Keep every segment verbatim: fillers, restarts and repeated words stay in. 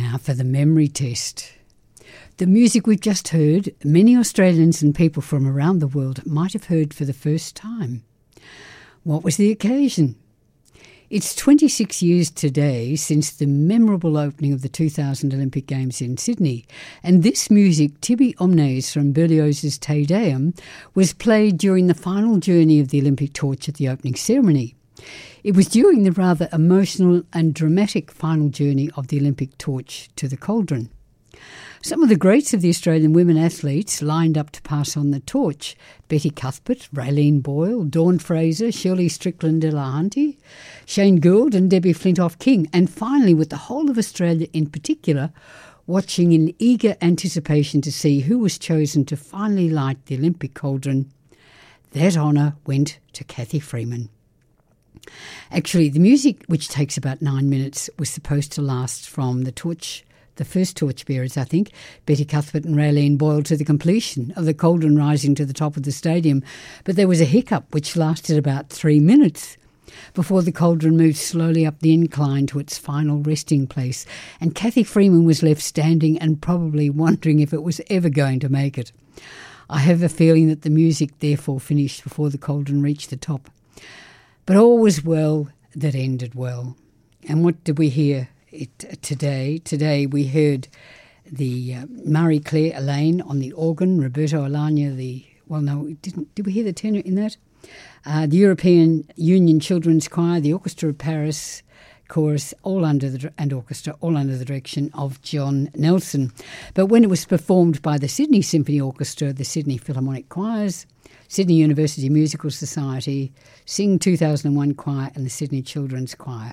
Now for the memory test. The music we've just heard, many Australians and people from around the world might have heard for the first time. What was the occasion? It's twenty-six years today since the memorable opening of the two thousand Olympic Games in Sydney, and this music, Tibi Omnes from Berlioz's Te Deum, was played during the final journey of the Olympic torch at the opening ceremony. It was during the rather emotional and dramatic final journey of the Olympic torch to the cauldron. Some of the greats of the Australian women athletes lined up to pass on the torch: Betty Cuthbert, Raylene Boyle, Dawn Fraser, Shirley Strickland-Delahunty, Shane Gould and Debbie Flintoff-King, and finally, with the whole of Australia in particular, watching in eager anticipation to see who was chosen to finally light the Olympic cauldron, that honour went to Cathy Freeman. Actually, the music, which takes about nine minutes, was supposed to last from the torch, the first torchbearers, I think, Betty Cuthbert and Raylene Boyle, to the completion of the cauldron rising to the top of the stadium. But there was a hiccup which lasted about three minutes before the cauldron moved slowly up the incline to its final resting place, and Cathy Freeman was left standing and probably wondering if it was ever going to make it. I have a feeling that the music therefore finished before the cauldron reached the top. But all was well that ended well. And what did we hear it today? Today we heard the uh, Marie-Claire Elaine on the organ, Roberto Alagna, the, well, no, we didn't, did we hear the tenor in that? Uh, the European Union Children's Choir, the Orchestra of Paris Chorus, all under the, and orchestra, all under the direction of John Nelson. But when it was performed by the Sydney Symphony Orchestra, the Sydney Philharmonic Choirs, Sydney University Musical Society, Sing two thousand one Choir and the Sydney Children's Choir.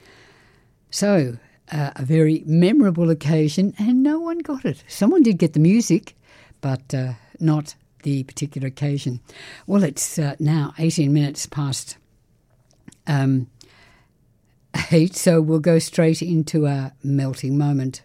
So, uh, a very memorable occasion, and no one got it. Someone did get the music, but uh, not the particular occasion. Well, it's uh, now eighteen minutes past um, eight, so we'll go straight into our melting moment.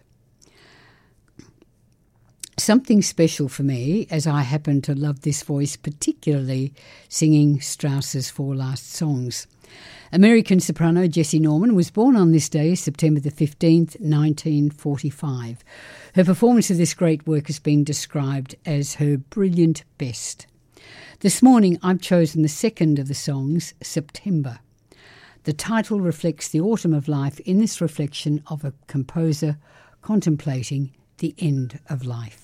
Something special for me, as I happen to love this voice, particularly singing Strauss's four last songs. American soprano Jessie Norman was born on this day, September the fifteenth, nineteen forty-five. Her performance of this great work has been described as her brilliant best. This morning I've chosen the second of the songs, September. The title reflects the autumn of life in this reflection of a composer contemplating the end of life.